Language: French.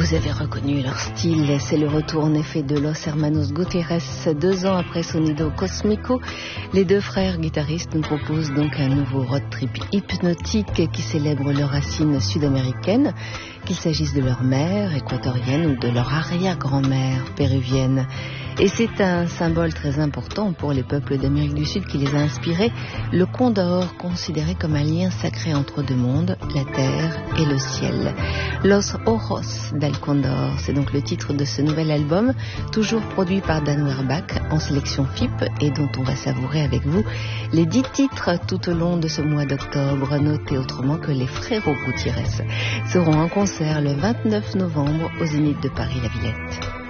Vous avez reconnu leur style, c'est le retour en effet de Los Hermanos Gutierrez. 2 ans après Sonido Cósmico, les deux frères guitaristes nous proposent donc un nouveau road trip hypnotique qui célèbre leurs racines sud-américaines, qu'il s'agisse de leur mère équatorienne ou de leur arrière-grand-mère péruvienne. Et c'est un symbole très important pour les peuples d'Amérique du Sud qui les a inspirés, le condor, considéré comme un lien sacré entre deux mondes, la terre et le ciel. Los Ojos del Condor, c'est donc le titre de ce nouvel album, toujours produit par Dan Werbach en sélection FIP et dont on va savourer avec vous les 10 titres tout au long de ce mois d'octobre. Notez autrement que les Frérots Gutiérrez seront en concert le 29 novembre au Zénith de Paris-La Villette.